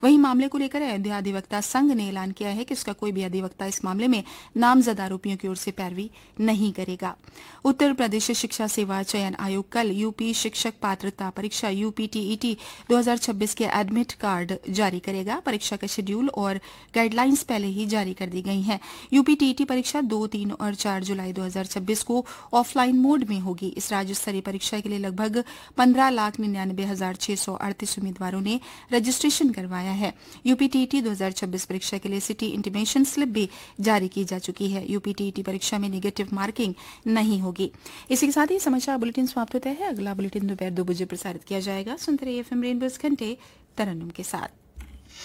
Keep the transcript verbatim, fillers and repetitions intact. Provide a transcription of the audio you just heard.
वहीं मामले को लेकर अयोध्या अधिवक्ता संघ ने ऐलान किया है कि उसका कोई भी अधिवक्ता इस मामले में नामजद आरोपियों की ओर से पैरवी नहीं करेगा। उत्तर प्रदेश शिक्षा सेवा चयन आयोग कल यूपी शिक्षक पात्रता परीक्षा यूपीटीईटी दो हज़ार छब्बीस के एडमिट कार्ड जारी करेगा। परीक्षा का शेड्यूल और गाइडलाइंस पहले ही जारी कर दी गई हैं। यूपीटीईटी परीक्षा दो, तीन और चार जुलाई दो हज़ार छब्बीस को ऑफलाइन मोड में होगी। इस राज्य स्तरीय परीक्षा के लिए लगभग पंद्रह लाख निन्यानबे हजार छह सौ अड़तीस उम्मीदवारों ने रजिस्ट्रेशन करवाया है। यूपीटीईटी दो हज़ार छब्बीस परीक्षा के लिए सिटी इंटीमेशन स्लिप भी जारी की जा चुकी है। यूपीटीईटी परीक्षा में नेगेटिव मार्किंग नहीं होगी। इसी के साथ ही समाचार बुलेटिन समाप्त होता है। अगला बुलेटिन दोपहर दो बजे प्रसारित किया जाएगा। सुनते रहिए एफएम रेनबो इस घंटे तरन्नुम के साथ।